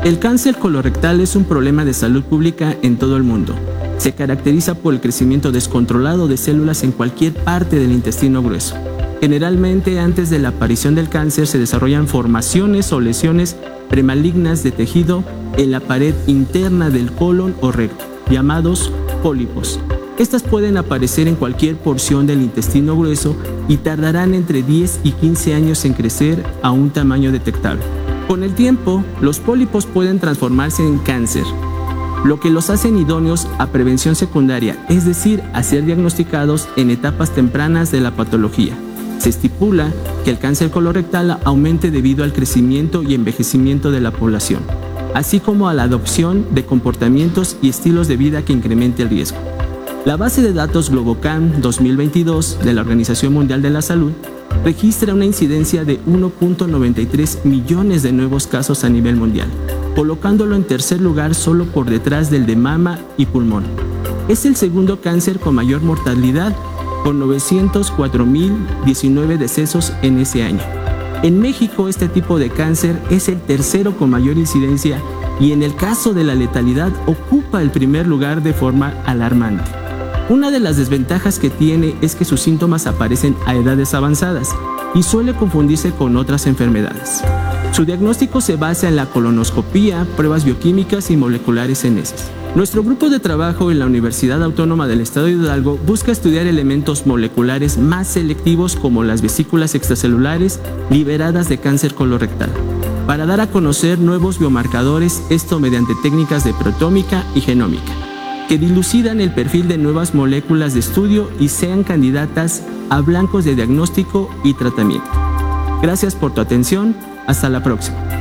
El cáncer colorectal es un problema de salud pública en todo el mundo. Se caracteriza por el crecimiento descontrolado de células en cualquier parte del intestino grueso. Generalmente, antes de la aparición del cáncer, se desarrollan formaciones o lesiones premalignas de tejido en la pared interna del colon o recto, llamados pólipos. Estas pueden aparecer en cualquier porción del intestino grueso y tardarán entre 10 y 15 años en crecer a un tamaño detectable. Con el tiempo, los pólipos pueden transformarse en cáncer, lo que los hacen idóneos a prevención secundaria, es decir, a ser diagnosticados en etapas tempranas de la patología. Se estipula que el cáncer colorectal aumente debido al crecimiento y envejecimiento de la población, así como a la adopción de comportamientos y estilos de vida que incremente el riesgo. La base de datos Globocam 2022 de la Organización Mundial de la Salud registra una incidencia de 1.93 millones de nuevos casos a nivel mundial, colocándolo en tercer lugar solo por detrás del de mama y pulmón. Es el segundo cáncer con mayor mortalidad, con 904.019 decesos en ese año. En México, este tipo de cáncer es el tercero con mayor incidencia y en el caso de la letalidad ocupa el primer lugar de forma alarmante. Una de las desventajas que tiene es que sus síntomas aparecen a edades avanzadas y suele confundirse con otras enfermedades. Su diagnóstico se basa en la colonoscopía, pruebas bioquímicas y moleculares en heces. Nuestro grupo de trabajo en la Universidad Autónoma del Estado de Hidalgo busca estudiar elementos moleculares más selectivos como las vesículas extracelulares liberadas de cáncer colorectal, para dar a conocer nuevos biomarcadores, esto mediante técnicas de proteómica y genómica, que dilucidan el perfil de nuevas moléculas de estudio y sean candidatas a blancos de diagnóstico y tratamiento. Gracias por tu atención. Hasta la próxima.